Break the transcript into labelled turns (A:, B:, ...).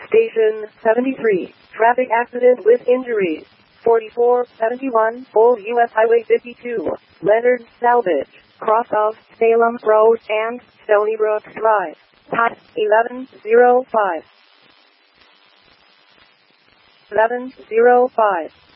A: Station 73. Traffic accident with injuries. 4471 Old U.S. Highway 52. Leonard Salvage. Cross of Salem Road and Stony Brook Drive. Time 11:05. 11:05.